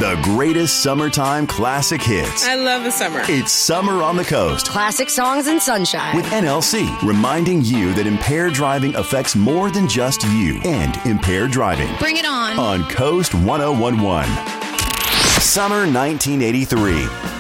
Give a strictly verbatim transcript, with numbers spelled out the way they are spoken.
The greatest summertime classic hits. I love the summer. It's Summer on the Coast. Classic songs and sunshine. With N L C, reminding you that impaired driving affects more than just you and impaired driving. Bring it on. On Coast one oh one point one. Summer nineteen eighty-three.